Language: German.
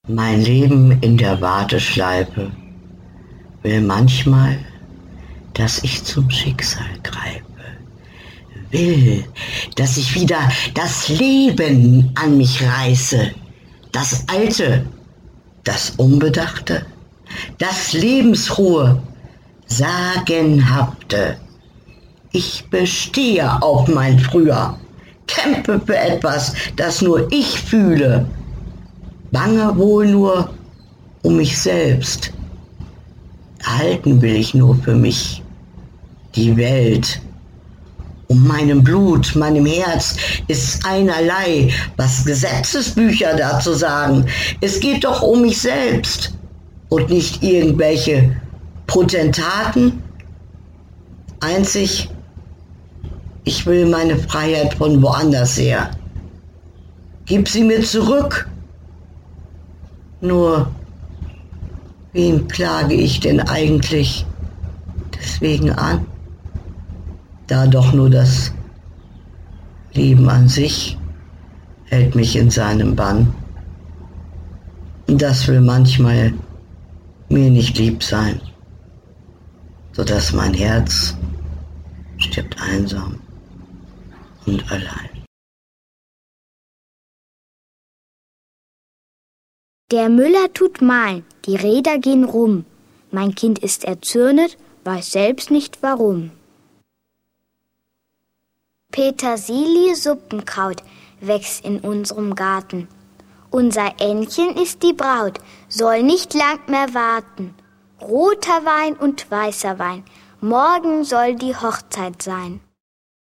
Mein Leben in der Warteschleife will manchmal, dass ich zum Schicksal greife. Will, dass ich wieder das Leben an mich reiße. Das Alte, das Unbedachte, das Lebensruhe, Sagenhafte. Ich bestehe auf mein Früher, kämpfe für etwas, das nur ich fühle. Bange wohl nur um mich selbst. Erhalten will ich nur für mich die Welt. Um meinem Blut, meinem Herz ist einerlei, was Gesetzesbücher dazu sagen. Es geht doch um mich selbst und nicht irgendwelche Potentaten. Einzig, ich will meine Freiheit von woanders her. Gib sie mir zurück. Nur, wen klage ich denn eigentlich deswegen an? Da doch nur das Leben an sich hält mich in seinem Bann. Und das will manchmal mir nicht lieb sein, sodass mein Herz stirbt einsam und allein. Der Müller tut mahlen, die Räder gehen rum. Mein Kind ist erzürnet, weiß selbst nicht warum. Petersilie-Suppenkraut wächst in unserem Garten. Unser Ännchen ist die Braut, soll nicht lang mehr warten. Roter Wein und weißer Wein, morgen soll die Hochzeit sein.